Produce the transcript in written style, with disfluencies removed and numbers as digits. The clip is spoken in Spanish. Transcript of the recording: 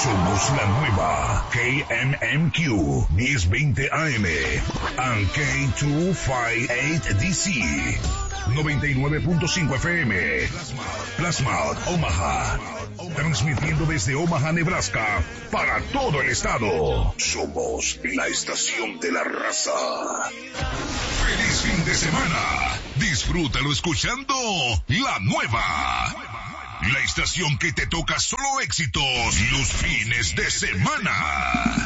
Somos la nueva KMMQ 1020 AM and K258DC 99.5 FM. Plasma Omaha. Transmitiendo desde Omaha, Nebraska, para todo el estado. Somos la estación de la raza. ¡Feliz fin de semana! Disfrútalo escuchando La Nueva. La estación que te toca solo éxitos los fines de semana.